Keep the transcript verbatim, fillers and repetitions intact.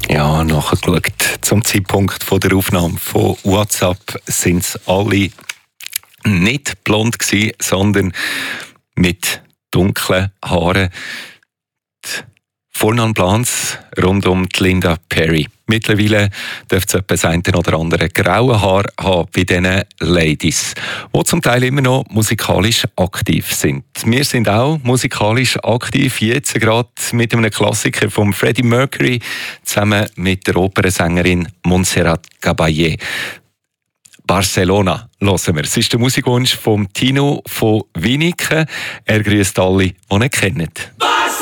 Ja, nachgeschaut. Zum Zeitpunkt von der Aufnahme von WhatsApp sind es alle nicht blond gewesen, sondern mit dunklen Haaren. Vornamen Plans rund um die Linda Perry. Mittlerweile dürfte es etwa das eine oder andere graue Haar haben bei diesen Ladies, die zum Teil immer noch musikalisch aktiv sind. Wir sind auch musikalisch aktiv, jetzt gerade mit einem Klassiker von Freddie Mercury zusammen mit der Opernsängerin Montserrat Caballé. Barcelona hören wir. Es ist der Musikwunsch von Tino von Winiken. Er grüßt alle, die ihn kennen.